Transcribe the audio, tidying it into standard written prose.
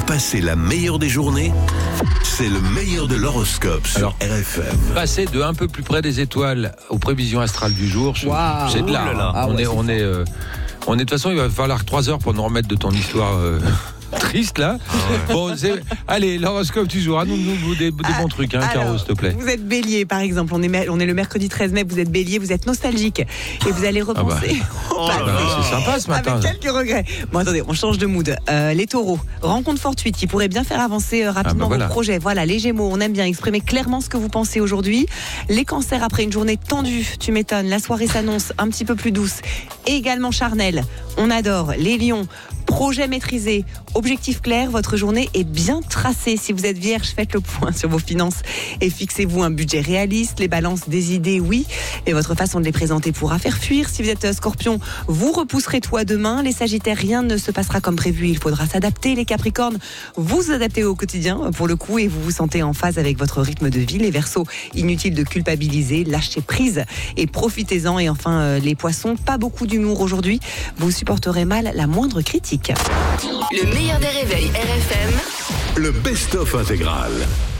passer la meilleure des journées, c'est le meilleur de l'horoscope sur RFM. Passer de un peu plus près des étoiles aux prévisions astrales du jour, c'est de l'art. On est de toute façon, il va falloir 3 heures pour nous remettre de ton histoire triste là. Bon, allez, l'horoscope du jour, nous des bons trucs, Caro, s'il te plaît. Vous êtes bélier, par exemple. On est le mercredi 13 mai, vous êtes bélier, vous êtes nostalgique. Et vous allez repenser. C'est sympa ce matin. Avec quelques regrets. Bon, attendez, on change de mood. Les taureaux, rencontre fortuite qui pourrait bien faire avancer rapidement vos projets. Voilà, les gémeaux, on aime bien exprimer clairement ce que vous pensez aujourd'hui. Les cancers, après une journée tendue, tu m'étonnes, la soirée s'annonce un petit peu plus douce et également charnelle. On adore. Les lions, projet maîtrisé, objectif clair, votre journée est bien tracée. Si vous êtes vierge, faites le point sur vos finances et fixez-vous un budget réaliste. Les balances, des idées, oui, et votre façon de les présenter pourra faire fuir. Si vous êtes scorpion, vous repousserez tout à demain. Les sagittaires, rien ne se passera comme prévu, il faudra s'adapter. Les capricornes, vous adaptez au quotidien pour le coup et vous vous sentez en phase avec votre rythme de vie. Les verseaux, inutile de culpabiliser, lâchez prise et profitez-en. Et enfin, les poissons, pas beaucoup d'humour aujourd'hui, vous supporterez mal la moindre critique. Le meilleur des réveils RFM, Le best-of intégral.